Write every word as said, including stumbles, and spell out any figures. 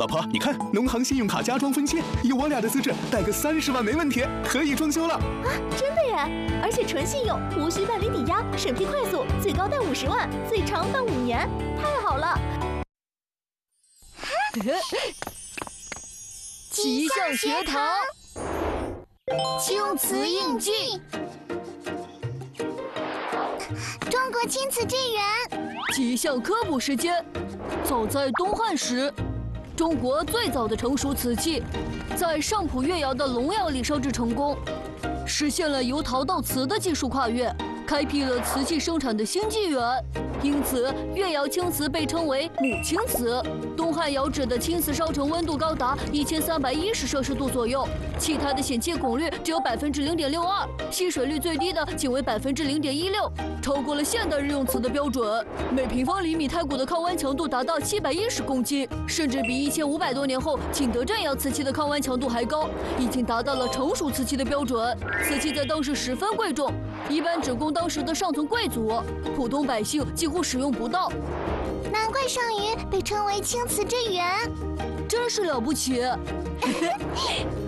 老婆，你看，农行信用卡加装分期，以我俩的资质，贷个三十万没问题，可以装修了。 啊，真的耶！而且纯信用，无需办理抵押，审批快速，最高贷五十万，最长办五年，太好了！ 奇象学堂，青瓷印记， 中国青瓷镇园。 奇象科普时间。早在东汉时，中国最早的成熟瓷器，在上浦越窑的龙窑里烧制成功，实现了由陶到瓷的技术跨越，开辟了瓷器生产的新纪元。因此，越窑青瓷被称为母青瓷。东汉窑址的青瓷烧成温度高达一千三百一十摄氏度左右，气态的显气汞率只有百分之零点六二，吸水率最低的仅为百分之零点一六，超过了现代日用瓷的标准。每平方厘米胎骨的抗剜强度达到七百一十公斤，甚至比一千五百多年后景德镇窑瓷器的抗剜强度还高，已经达到了成熟瓷器的标准。瓷器在当时十分贵重，一般只供当时的上层贵族，普通百姓几乎使用不到。 难怪上虞被称为青瓷镇园， 真是了不起。